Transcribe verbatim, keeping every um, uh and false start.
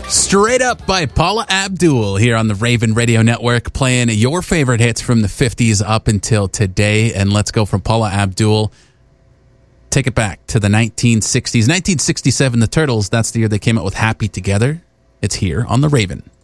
Straight Up by Paula Abdul here on the Raven Radio Network, playing your favorite hits from the fifties up until today. And let's go from Paula Abdul. Take it back to the nineteen sixties. nineteen sixty-seven, the Turtles, that's the year they came out with Happy Together. It's here on the Raven.